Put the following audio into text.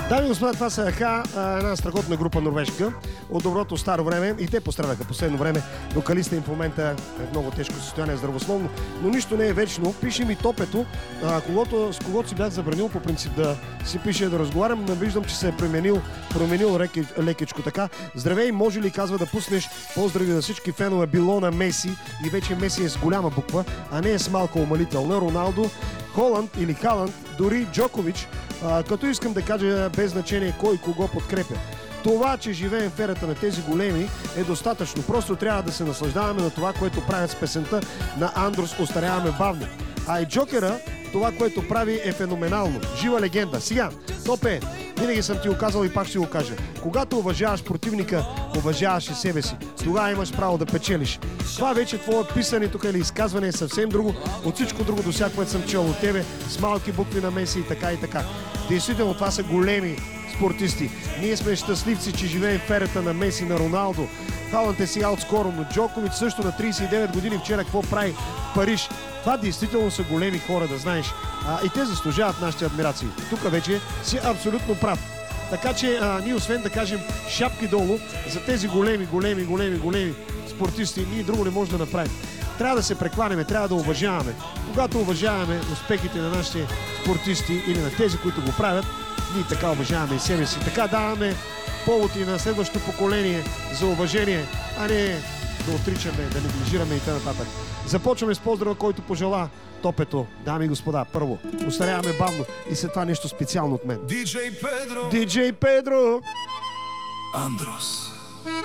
Дами и господа, това са Аха, една страхотна група норвежка от доброто старо време, и те пострадаха последно време. Вокалистът им в момента е в много тежко състояние здравословно, но нищо не е вечно. Пише ми Топето, с когото си бях забранил по принцип да си пише, да разговарям, но виждам, че се е променил лекичко така. Здравей, може ли, казва, да пуснеш поздрави на всички фенове било на Меси, и вече Меси е с голяма буква, а не е с малка умалителна, Роналдо, Холанд или Халанд, дори Джокович, като искам да кажа без значение кой кого подкрепя. Това, че живеем в ерата на тези големи, е достатъчно. Просто трябва да се наслаждаваме на това, което правят с песента на Андрос "Остаряваме бавно". А и Джокера, това, което прави, е феноменално. Жива легенда. Сега, Топе, винаги съм ти го казал и пак ще го кажа. Когато уважаваш противника, уважаваш и себе си. Тогава имаш право да печелиш. Това вече твое писане тук или изказване е съвсем друго от всичко друго до всяко, което съм чел от тебе, с малки букви на Меси и така и така. Действително, това са големи спортисти. Ние сме щастливци, че живеем в ерата на Меси, на Роналдо. Халанд е сега отскоро, но Джокович също на 39 години вчера какво прави в Париж. Това действително са големи хора, да знаеш. И те заслужават нашите адмирации. Тук вече си абсолютно прав. Така че ние освен да кажем шапки долу за тези големи спортисти, ние друго не можем да направим. Трябва да се прекланяме, трябва да уважаваме. Когато уважаваме успехите на нашите спортисти или на тези, които го правят, ние така уважаваме и себе си. Така даваме повод и на следващото поколение за уважение, а не да отричаме, да неглижираме и т.н. Започваме с поздрава, който пожела Топето. Дами и господа, първо, остаряваме бавно и след това нещо специално от мен. Диджей Педро. Диджей Педро. Андрос.